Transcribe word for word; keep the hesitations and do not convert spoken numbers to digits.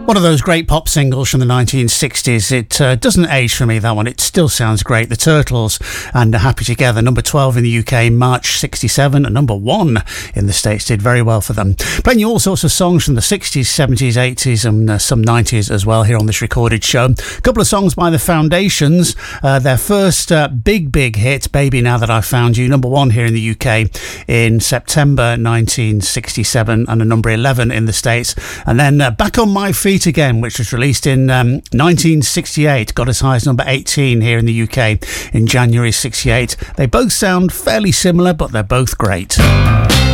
One of those great pop singles from the nineteen sixties. It uh, doesn't age for me, that one. It still sounds great. The Turtles and Happy Together, number twelve in the U K, March sixty-seven, and number one in the States. Did very well for them. Playing you all sorts of songs from the sixties, seventies, eighties, and uh, some nineties as well here on this recorded show. A couple of songs by the Foundations. Uh, their first uh, big, big hit, Baby Now That I Found You, number one here in the U K in September nineteen sixty-seven, and a number eleven in the States. And then uh, Back on My Feet Again, which was released in um, nineteen sixty-eight, got as high as number eighteen here in the U K in January sixty-eight. They both sound fairly similar, but they're both great.